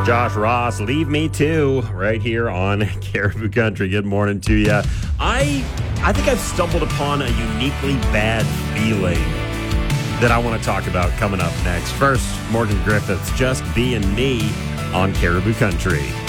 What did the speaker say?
Josh Ross, Leave Me Too, right here on Caribou Country. Good morning to you. I think I've stumbled upon a uniquely bad feeling that I want to talk about coming up next. First, Morgan Griffiths, Just Being Me on Caribou Country.